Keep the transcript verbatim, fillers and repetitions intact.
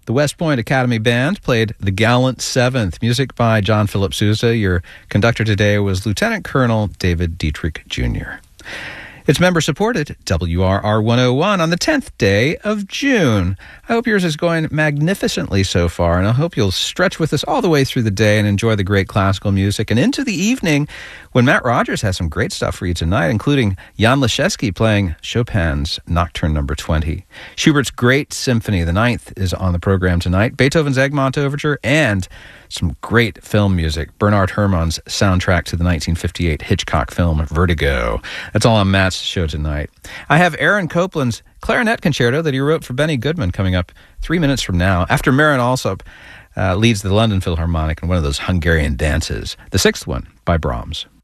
The West Point Academy Band played The Gallant Seventh, music by John Philip Sousa. Your conductor today was Lieutenant Colonel David Dietrich Junior It's member-supported, W R R one oh one, on the tenth day of June. I hope yours is going magnificently so far, and I hope you'll stretch with us all the way through the day and enjoy the great classical music and into the evening when Matt Rogers has some great stuff for you tonight, including Jan Leschewski playing Chopin's Nocturne number twenty. Schubert's Great Symphony, the ninth, is on the program tonight. Beethoven's Egmont Overture, and some great film music. Bernard Herrmann's soundtrack to the nineteen fifty-eight Hitchcock film Vertigo. That's all on Matt's show tonight. I have Aaron Copland's clarinet concerto that he wrote for Benny Goodman coming up three minutes from now, after Marin Alsop uh, leads the London Philharmonic in one of those Hungarian dances, the sixth one by Brahms.